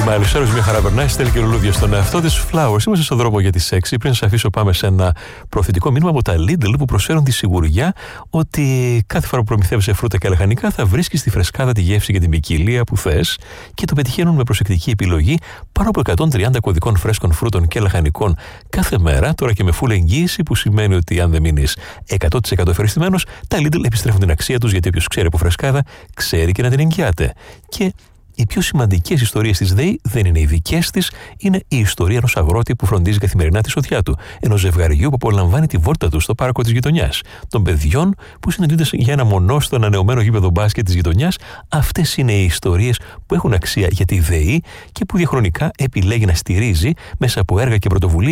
Μάλιστα, μια χαρά περνάει, στέλνει και λουλούδια στον εαυτό της. Flowers, είμαστε στον δρόμο για τις 6. Πριν σας αφήσω, πάμε σε ένα προωθητικό μήνυμα από τα Lidl που προσφέρουν τη σιγουριά ότι κάθε φορά που προμηθεύεσαι φρούτα και λαχανικά θα βρίσκεις τη φρεσκάδα, τη γεύση και την ποικιλία που θες και το πετυχαίνουν με προσεκτική επιλογή πάνω από 130 κωδικών φρέσκων φρούτων και λαχανικών κάθε μέρα. Τώρα και με full εγγύηση, που σημαίνει ότι αν δεν μείνεις 100% ευχαριστημένος, τα Lidl επιστρέφουν την αξία τους, γιατί όποιος ξέρει από φρεσκάδα ξέρει και να την εγγυάται. Και οι πιο σημαντικές ιστορίες της ΔΕΗ δεν είναι οι δικές της, είναι η ιστορία ενός αγρότη που φροντίζει καθημερινά τη σωτιά του, ενός ζευγαριού που απολαμβάνει τη βόλτα του στο πάρκο της γειτονιάς, των παιδιών που συναντιούνται για ένα μονό στο ανανεωμένο γήπεδο μπάσκετ της γειτονιάς. Αυτές είναι οι ιστορίες που έχουν αξία για τη ΔΕΗ και που διαχρονικά επιλέγει να στηρίζει μέσα από έργα και πρωτοβουλίες